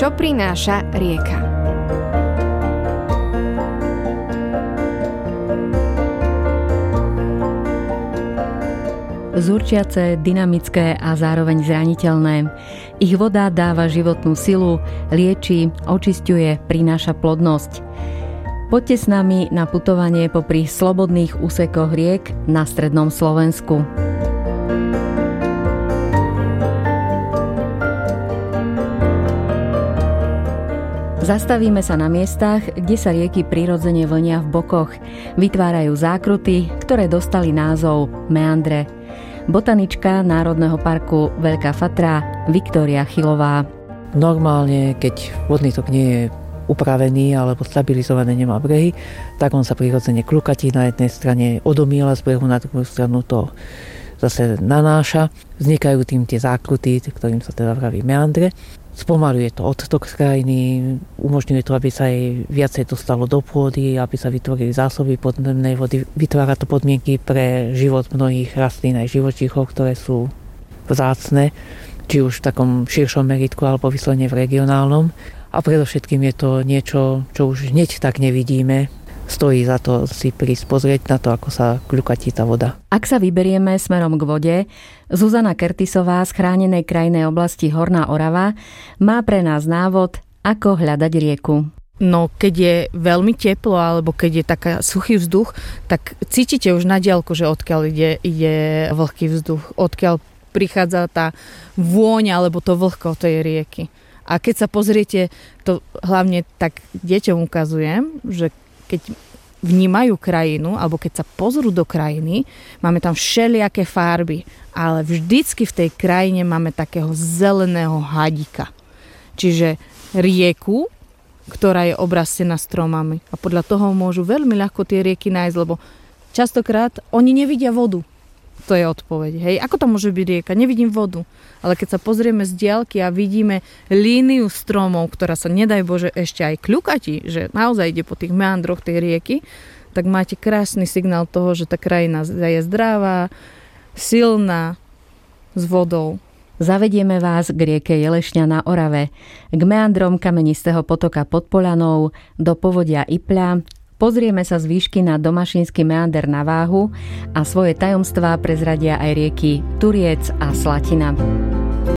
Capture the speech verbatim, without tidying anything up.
Čo prináša rieka? Zúrčiace, dynamické a zároveň zraniteľné. Ich voda dáva životnú silu, lieči, očisťuje, prináša plodnosť. Poďte s nami na putovanie popri slobodných úsekoch riek na strednom Slovensku. Zastavíme sa na miestach, kde sa rieky prirodzene vlnia v bokoch. Vytvárajú zákruty, ktoré dostali názov meandre. Botanička Národného parku Veľká Fatra Viktória Chylová. Normálne, keď vodný tok nie je upravený alebo stabilizovaný, nemá brehy, tak on sa prirodzene klukatí na jednej strane, odomýla z brehu, na druhú stranu to zase nanáša. Vznikajú tým tie zákruty, ktorým sa teda vraví meandre. Spomaluje to odtok z krajiny, umožňuje to, aby sa jej viacej dostalo do pôdy, aby sa vytvorili zásoby podnebnej vody. Vytvára to podmienky pre život mnohých rastlín aj živočíchov, ktoré sú vzácne, či už v takom širšom meritku alebo vyslovene v regionálnom. A predovšetkým je to niečo, čo už hneď tak nevidíme. Stojí za to si prísť pozrieť na to, ako sa kľukatí tá voda. Ak sa vyberieme smerom k vode, Zuzana Kertisová z chránenej krajinnej oblasti Horná Orava má pre nás návod, ako hľadať rieku. No, keď je veľmi teplo, alebo keď je taká suchý vzduch, tak cítite už na diaľku, že odkiaľ ide, ide vlhký vzduch, odkiaľ prichádza tá vôňa, alebo to vlhko tej rieky. A keď sa pozriete, to hlavne tak deťom ukazujem, že keď vnímajú krajinu, alebo keď sa pozrú do krajiny, máme tam všelijaké farby, ale vždycky v tej krajine máme takého zeleného hadíka. Čiže rieku, ktorá je obrastená stromami. A podľa toho môžu veľmi ľahko tie rieky nájsť, lebo častokrát oni nevidia vodu. To je odpoveď. Hej, ako to môže byť rieka? Nevidím vodu. Ale keď sa pozrieme z diaľky a vidíme líniu stromov, ktorá sa, nedaj Bože, ešte aj kľukatí, že naozaj ide po tých meandroch tej rieky, tak máte krásny signál toho, že tá krajina je zdravá, silná, s vodou. Zavedieme vás k rieke Jelešňa na Orave, k meandrom kamenistého potoka pod Polanou, do povodia Ipľa. Pozrieme sa z výšky na domašinský meander na váhu a svoje tajomstvá prezradia aj rieky Turiec a Slatina.